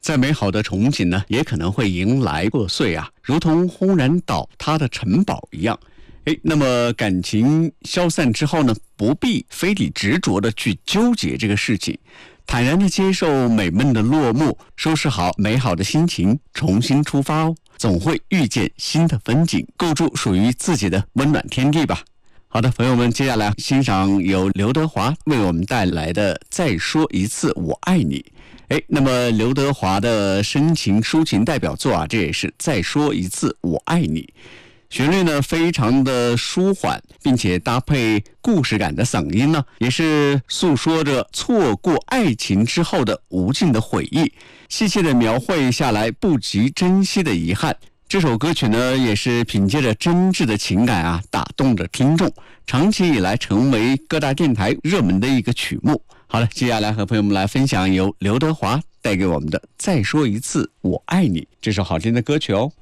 再美好的憧憬呢，也可能会迎来破碎啊，如同轰然倒塌的城堡一样。那么感情消散之后呢，不必非得执着的去纠结这个事情，坦然的接受美梦的落幕，收拾好美好的心情，重新出发哦，总会遇见新的风景，构筑属于自己的温暖天地吧。好的，朋友们，接下来欣赏由刘德华为我们带来的《再说一次我爱你》。那么刘德华的深情抒情代表作啊，这也是《再说一次我爱你》。旋律呢非常的舒缓，并且搭配故事感的嗓音呢，也是诉说着错过爱情之后的无尽的回忆，细细的描绘下来不及珍惜的遗憾。这首歌曲呢，也是凭借着真挚的情感啊，打动着听众，长期以来成为各大电台热门的一个曲目。好了，接下来和朋友们来分享由刘德华带给我们的《再说一次我爱你》这首好听的歌曲哦。